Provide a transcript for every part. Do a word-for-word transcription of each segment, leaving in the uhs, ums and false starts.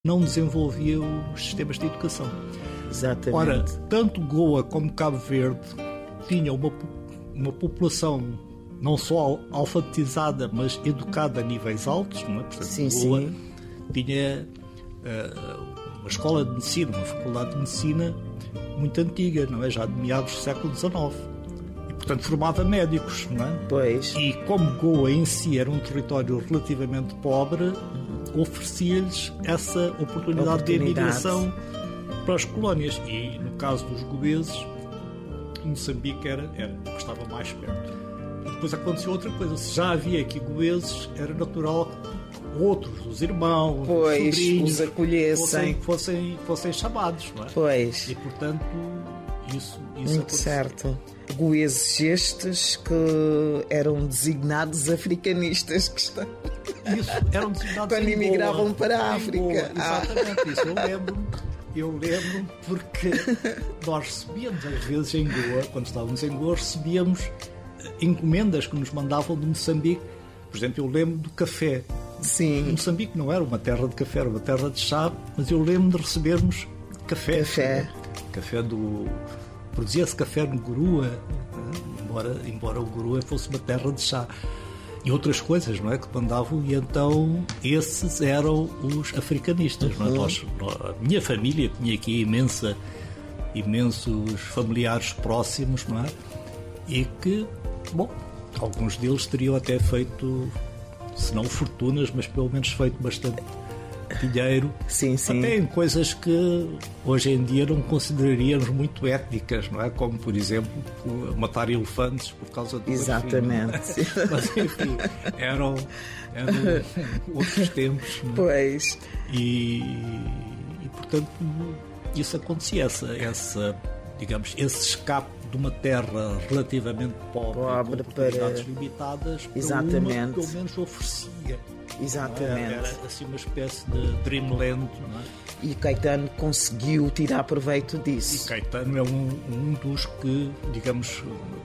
não desenvolvia os sistemas de educação. Exatamente. Ora, tanto Goa como Cabo Verde tinham uma, uma população não só alfabetizada, mas educada a níveis altos, não é? Portanto, sim, Goa sim. tinha uh, uma escola de medicina, uma faculdade de medicina muito antiga, não é? Já de meados do século dezenove. E, portanto, formava médicos, não é? Pois. E como Goa em si era um território relativamente pobre, oferecia-lhes essa oportunidade, oportunidade de emigração para as colónias. E, no caso dos goeses, Moçambique era, era o que estava mais perto. E depois aconteceu outra coisa. Se já havia aqui goeses, era natural que outros, os irmãos, pois, os sobrinhos, os acolhessem. Fossem, fossem, fossem chamados, não é? Pois. E, portanto, isso, isso muito aconteceu. certo. Goeses estes que eram designados africanistas, que estão... Isso, eram designados quando emigravam Goa, para a África. Goa, exatamente, ah. isso eu lembro. Eu lembro porque nós recebíamos às vezes em Goa, quando estávamos em Goa, recebíamos encomendas que nos mandavam de Moçambique. Por exemplo, eu lembro do café. Sim. Moçambique não era uma terra de café, era uma terra de chá, mas eu lembro de recebermos café. Café. Café do... Produzia-se café no Gurua, embora, embora o Gurua fosse uma terra de chá. E outras coisas, não é? Que mandavam, e então esses eram os africanistas. Uhum. Não é? Nós, a minha família tinha aqui imensa, imensos familiares próximos, não é? E que, bom, alguns deles teriam até feito, se não fortunas, mas pelo menos feito bastante dinheiro. Sim, sim. Até em coisas que hoje em dia não consideraríamos muito étnicas, não é? Como, por exemplo, matar elefantes por causa do exatamente. Marfim. Mas, enfim, eram, eram outros tempos. Não é? Pois. E, e, portanto, isso acontecia, essa, essa, digamos, esse escape de uma terra relativamente pobre, pobre com oportunidades para... limitadas, exatamente. para uma que pelo menos oferecia. Exatamente. Era assim uma espécie de dreamland, não é? E Caetano conseguiu tirar proveito disso. E Caetano é um, um dos que, digamos,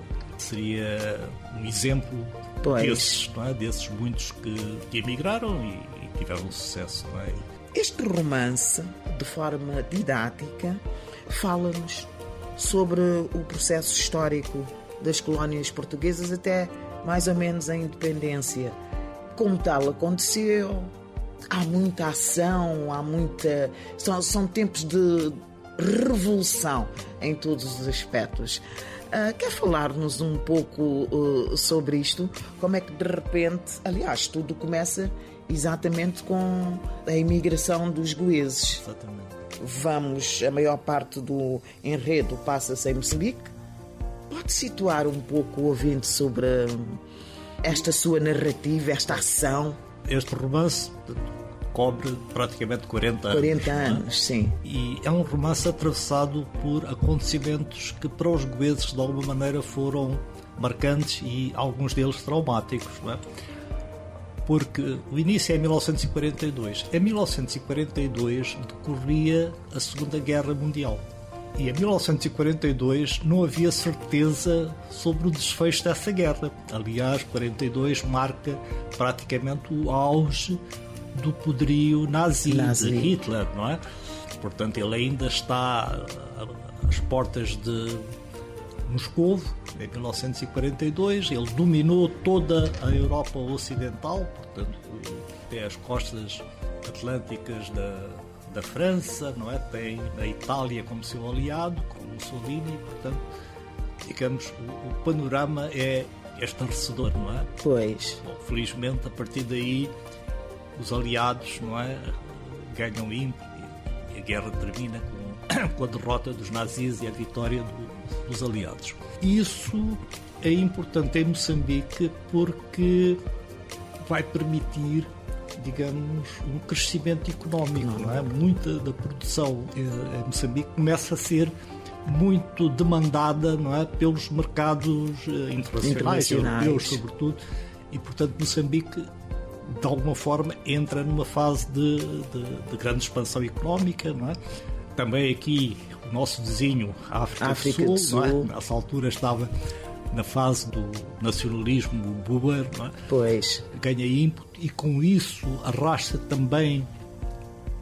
seria um exemplo pois. desses, não é? Desses muitos que, que emigraram e, e tiveram sucesso, não é? Este romance, de forma didática, fala-nos sobre o processo histórico das colónias portuguesas até mais ou menos a independência. Como tal aconteceu, há muita ação, há muita... São, são tempos de revolução em todos os aspectos. Uh, quer falar-nos um pouco uh, sobre isto? Como é que de repente... Aliás, tudo começa exatamente com a imigração dos goeses. Exatamente. Vamos, a maior parte do enredo passa-se em Moçambique. Pode situar um pouco o ouvinte sobre esta sua narrativa, esta ação? Este romance cobre praticamente quarenta anos. quarenta anos, sim. E é um romance atravessado por acontecimentos que para os goeses de alguma maneira foram marcantes e alguns deles traumáticos, não é? Porque o início é em mil novecentos e quarenta e dois. Em mil novecentos e quarenta e dois decorria a Segunda Guerra Mundial. E em mil novecentos e quarenta e dois não havia certeza sobre o desfecho dessa guerra. Aliás, quarenta e dois marca praticamente o auge do poderio nazi, nazi. de Hitler, não é? Portanto, ele ainda está às portas de Moscovo, em mil novecentos e quarenta e dois. Ele dominou toda a Europa Ocidental, portanto, até as costas atlânticas da da França, não é? Tem a Itália como seu aliado, com Mussolini, portanto, digamos, o, o panorama é estarrecedor, não é? Pois. Bom, felizmente, a partir daí, os aliados, não é? Ganham ímpeto e a guerra termina com, com a derrota dos nazis e a vitória do, dos aliados. Isso é importante em Moçambique porque vai permitir, digamos, um crescimento económico, não, não é? Muita da produção em Moçambique começa a ser muito demandada, não é? Pelos mercados internacionais, europeus sobretudo, e portanto Moçambique de alguma forma entra numa fase de, de, de grande expansão económica, não é? Também aqui o nosso vizinho, a África, África do do Sul, Sul. Não é? Nessa altura estava na fase do nacionalismo búlgaro, não é? Pois. Ganha ímpeto e com isso arrasta também